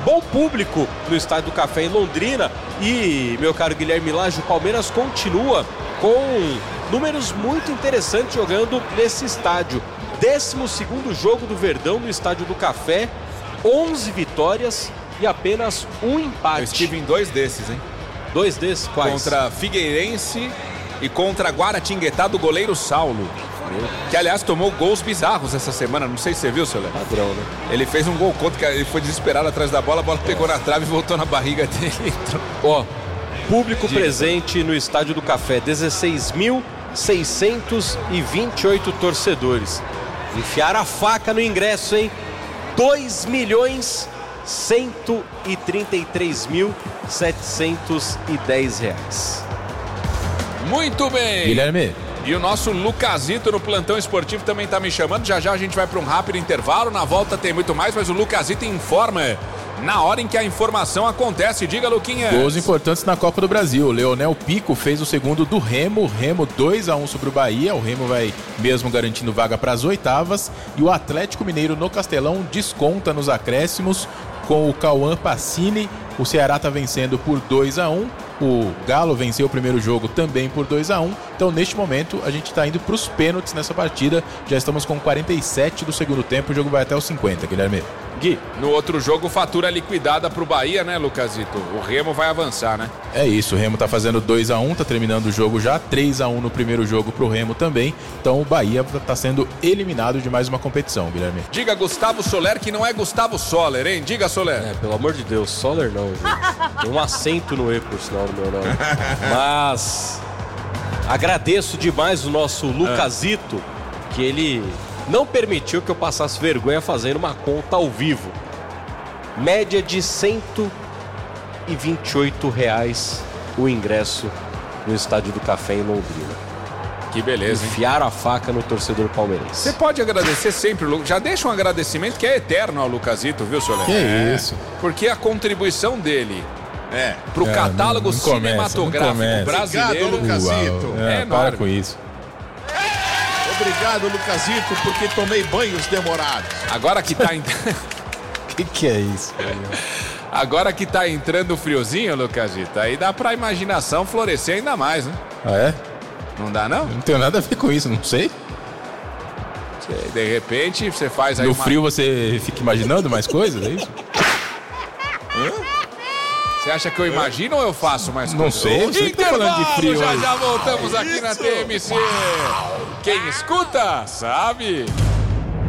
bom público no Estádio do Café em Londrina. E, meu caro Guilherme Lage, o Palmeiras continua com números muito interessantes jogando nesse estádio. 12º jogo do Verdão no Estádio do Café, 11 vitórias e apenas um empate. Eu estive em 2 desses, hein? 2 desses? Quais? Contra Figueirense e contra Guaratinguetá do goleiro Saulo. Que, aliás, tomou gols bizarros essa semana. Não sei se você viu, seu Léo. Padrão, né? Ele fez um gol contra, ele foi desesperado atrás da bola, a bola pegou na trave e voltou na barriga dele. Ó, público presente no Estádio do Café, 16.628 torcedores. Enfiaram a faca no ingresso, hein? 2.133.710 reais. Muito bem. Guilherme. E o nosso Lucasito no plantão esportivo também tá me chamando. Já já a gente vai para um rápido intervalo. Na volta tem muito mais, mas o Lucasito informa na hora em que a informação acontece. Diga, Luquinha. Gols importantes na Copa do Brasil. O Leonel Pico fez o segundo do Remo. Remo 2-1 sobre o Bahia. O Remo vai mesmo garantindo vaga para as oitavas. E o Atlético Mineiro no Castelão desconta nos acréscimos com o Cauã Pacini. O Ceará está vencendo por 2-1. O Galo venceu o primeiro jogo também por 2-1. Então, neste momento, a gente está indo para os pênaltis nessa partida. Já estamos com 47 do segundo tempo. O jogo vai até os 50, Guilherme. Gui, no outro jogo, fatura liquidada pro Bahia, né, Lucasito? O Remo vai avançar, né? É isso, o Remo tá fazendo 2-1, tá terminando o jogo já, 3-1 no primeiro jogo pro Remo também. Então o Bahia tá sendo eliminado de mais uma competição, Guilherme. Diga Gustavo Soler que não é Gustavo Soler, hein? Diga, Soler. Pelo amor de Deus, Soler não, gente. Tem um acento no E, por sinal, no meu nome. Mas agradeço demais o nosso Lucasito, que ele não permitiu que eu passasse vergonha fazendo uma conta ao vivo. Média de R$128 o ingresso no Estádio do Café em Londrina. Que beleza, hein? Enfiaram a faca no torcedor palmeirense. Você pode agradecer sempre, Lucas. Já deixa um agradecimento que é eterno ao Lucasito, viu, Soler? Que isso? Porque a contribuição dele pro catálogo cinematográfico brasileiro. Obrigado, Lucasito. É para enorme. com isso. Obrigado, Lucasito, porque tomei banhos demorados. Agora que tá Que é isso? Agora que tá entrando o friozinho, Lucasito, aí dá pra imaginação florescer ainda mais, né? Ah, é? Não dá, não? Não tenho nada a ver com isso, não sei. De repente, você faz aí No frio você fica imaginando mais coisas, é isso? Você acha que eu imagino ou eu faço mais Não coisas? sei, você que tá falando de frio já hoje. já voltamos aqui na TMC. Quem escuta, sabe.